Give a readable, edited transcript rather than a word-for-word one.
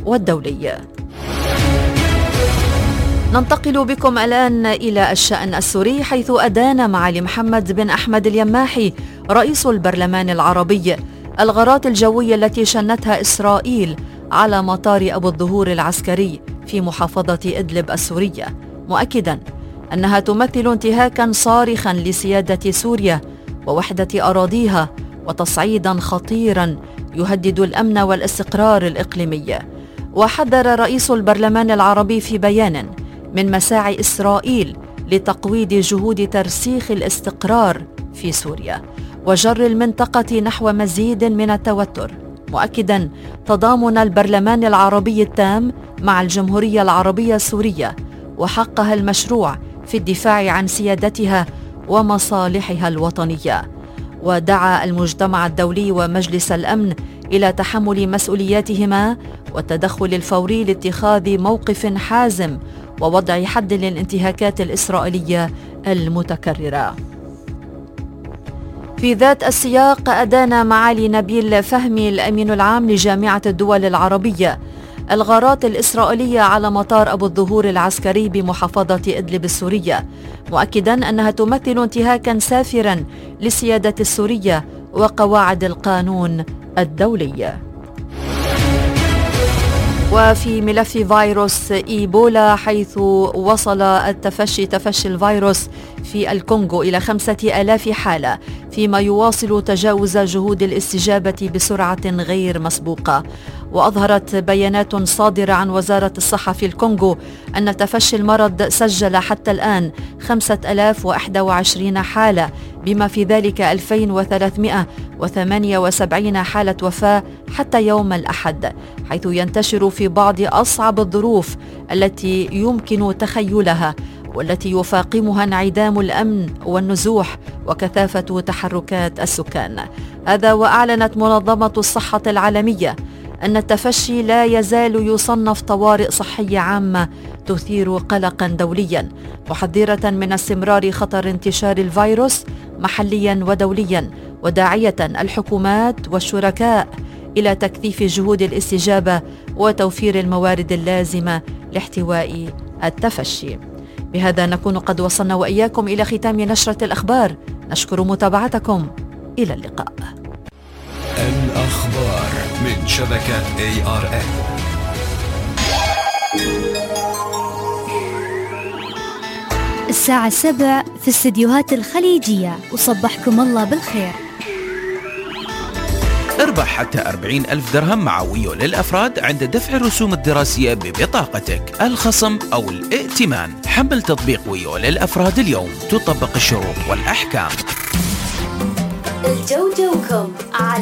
والدولي. ننتقل بكم الآن إلى الشأن السوري، حيث أدان معالي محمد بن أحمد اليماحي رئيس البرلمان العربي الغارات الجوية التي شنتها إسرائيل على مطار أبو الظهور العسكري في محافظة إدلب السورية، مؤكداً أنها تمثل انتهاكاً صارخاً لسيادة سوريا ووحدة أراضيها وتصعيداً خطيراً يهدد الأمن والاستقرار الإقليمي. وحذر رئيس البرلمان العربي في بيان من مساعي إسرائيل لتقويض جهود ترسيخ الاستقرار في سوريا وجر المنطقة نحو مزيد من التوتر، مؤكداً تضامن البرلمان العربي التام مع الجمهورية العربية السورية وحقها المشروع في الدفاع عن سيادتها ومصالحها الوطنية. ودعا المجتمع الدولي ومجلس الأمن إلى تحمل مسؤولياتهما والتدخل الفوري لاتخاذ موقف حازم ووضع حد للانتهاكات الإسرائيلية المتكررة. في ذات السياق أدان معالي نبيل فهمي الأمين العام لجامعة الدول العربية الغارات الإسرائيلية على مطار أبو الظهور العسكري بمحافظة إدلب السورية، مؤكداً أنها تمثل انتهاكاً سافراً للسيادة السورية وقواعد القانون الدولي. وفي ملف فيروس إيبولا، حيث وصل تفشي الفيروس في الكونغو إلى 5000 حالة، فيما يواصل تجاوز جهود الاستجابة بسرعة غير مسبوقة. وأظهرت بيانات صادرة عن وزارة الصحة في الكونغو أن تفشي المرض سجل حتى الآن 5021 حالة، بما في ذلك 2378 حالة وفاة حتى يوم الأحد، حيث ينتشر في بعض أصعب الظروف التي يمكن تخيلها والتي يفاقمها انعدام الأمن والنزوح وكثافة تحركات السكان. هذا وأعلنت منظمة الصحة العالمية أن التفشي لا يزال يصنف طوارئ صحية عامة تثير قلقا دوليا، محذرة من استمرار خطر انتشار الفيروس محليا ودوليا، وداعية الحكومات والشركاء إلى تكثيف جهود الاستجابة وتوفير الموارد اللازمة لاحتواء التفشي. بهذا نكون قد وصلنا وإياكم إلى ختام نشرة الأخبار. نشكر متابعتكم، إلى اللقاء. الأخبار من شبكة ARN. الساعة 7 في استديوهات الخليجية، وصبحكم الله بالخير. اربح حتى 40,000 درهم مع ويو للأفراد عند دفع الرسوم الدراسية ببطاقتك، الخصم أو الائتمان. حمل تطبيق ويو للأفراد اليوم، تطبق الشروط والأحكام. الجوجوكم على